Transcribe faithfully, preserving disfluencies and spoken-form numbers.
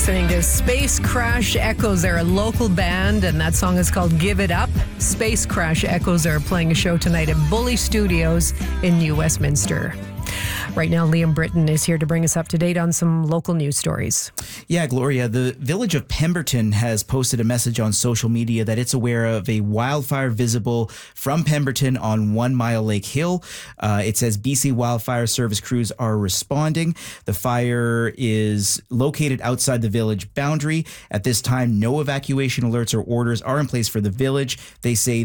listening to Space Crash Echoes. They're a local band, and that song is called Give It Up. Space Crash Echoes are playing a show tonight at Bully Studios in New Westminster. Right now, Liam Britton is here to bring us up to date on some local news stories. Yeah, Gloria, the village of Pemberton has posted a message on social media that it's aware of a wildfire visible from Pemberton on One Mile Lake Hill. Uh, it says B C Wildfire Service crews are responding. The fire is located outside the village boundary. At this time, no evacuation alerts or orders are in place for the village. They say